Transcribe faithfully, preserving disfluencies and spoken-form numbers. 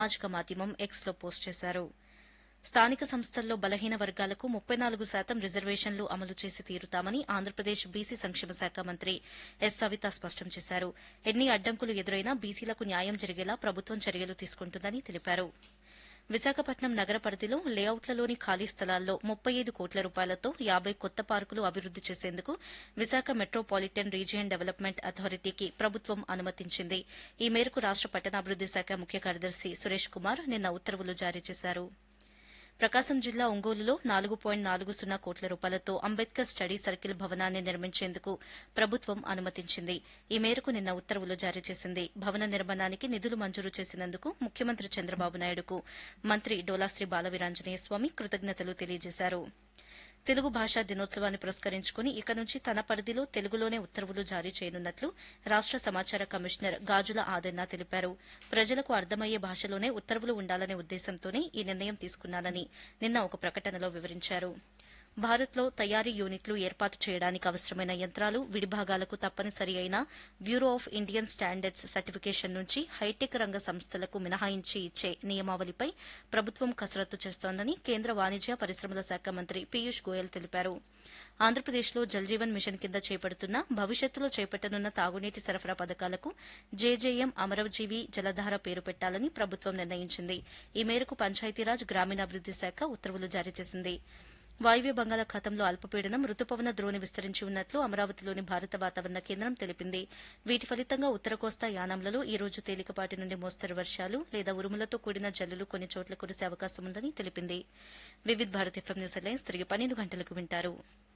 సామాజిక మాధ్యమం ఎక్స్లో పోస్ట్ చేశారు. స్థానిక సంస్థల్లో బలహీన వర్గాలకు ముప్పై నాలుగు శాతం రిజర్వేషన్లు అమలు చేసి తీరుతామని ఆంధ్రప్రదేశ్ బీసీ సంక్షేమ శాఖ మంత్రి ఎస్ సవిత స్పష్టం చేశారు. ఎన్ని అడ్డంకులు ఎదురైనా బీసీలకు న్యాయం జరిగేలా ప్రభుత్వం చర్యలు తీసుకుంటుందని తెలిపారు. విశాఖపట్నం నగర పరిధిలో లేఅవుట్లలోని ఖాళీ స్థలాల్లో ముప్పై ఐదు కోట్ల రూపాయలతో యాబై కొత్త పార్కులు అభివృద్ది చేసేందుకు విశాఖ మెట్రోపాలిటన్ రీజియన్ డెవలప్మెంట్ అథారిటీకి ప్రభుత్వం అనుమతించింది. ఈ మేరకు రాష్ట పట్టణాభివృద్ది శాఖ ముఖ్య కార్యదర్శి సురేష్ కుమార్ నిన్న ఉత్తర్వులు జారీ చేశారు. ప్రకాశం జిల్లా ఒంగోలులో నాలుగు పాయింట్ నాలుగు సున్నా కోట్ల రూపాయలతో అంబేద్కర్ స్టడీ సర్కిల్ భవనాన్ని నిర్మించేందుకు ప్రభుత్వం అనుమతించింది. ఈ మేరకు నిన్న ఉత్తర్వులు జారీ చేసింది. భవన నిర్మాణానికి నిధులు మంజూరు చేసినందుకు ముఖ్యమంత్రి చంద్రబాబు నాయుడుకు మంత్రి డోలాశ్రీ బాలవీరాంజనేయ స్వామి కృతజ్ఞతలు తెలియజేశారు. తెలుగు భాషా దినోత్సవాన్ని పురస్కరించుకుని ఇక నుంచి తన పరిధిలో తెలుగులోనే ఉత్తర్వులు జారీ చేయనున్నట్లు రాష్ట సమాచార కమిషనర్ గాజుల ఆదెన్న తెలిపారు. ప్రజలకు అర్థమయ్యే భాషలోనే ఉత్తర్వులు ఉండాలనే ఉద్దేశంతోనే ఈ నిర్ణయం తీసుకున్నానని నిన్న ఒక ప్రకటనలో వివరించారు. భారత్లో తయారీ యూనిట్లు ఏర్పాటు చేయడానికి అవసరమైన యంత్రాలు, విడిభాగాలకు తప్పనిసరి అయిన bureau of Indian standards certification నుంచి హైటెక్ రంగ సంస్థలకు మినహాయించి ఇచ్చే నియమావళిపై ప్రభుత్వం కసరత్తు చేస్తోందని కేంద్ర వాణిజ్య పరిశ్రమల శాఖ మంత్రి పీయూష్ గోయల్ తెలిపారు. ఆంధ్రప్రదేశ్లో జల్జీవన్ మిషన్ కింద చేపడుతున్న, భవిష్యత్తులో చేపట్టనున్న తాగునీటి సరఫరా పథకాలకు జేజేఎం అమరజీవి జలధార పేరు పెట్టాలని ప్రభుత్వం నిర్ణయించింది. ఈ మేరకు పంచాయతీరాజ్ గ్రామీణాభివృద్ది శాఖ ఉత్తర్వులు జారీ చేసింది. వాయువ్య బంగాళాఖాతంలో అల్పపీడనం రుతుపవన ద్రోణి విస్తరించి ఉన్నట్లు అమరావతిలోని భారత వాతావరణ కేంద్రం తెలిపింది. వీటి ఫలితంగా ఉత్తర కోస్తా యానాంలలో ఈ రోజు తేలికపాటి నుండి మోస్తరు వర్షాలు లేదా ఉరుములతో కూడిన జల్లులు కొన్ని చోట్ల కురిసే అవకాశం ఉందని తెలిపింది. Vividh Bharat FM news headlines తిరిగి పన్నెండు గంటలకు వింటారు.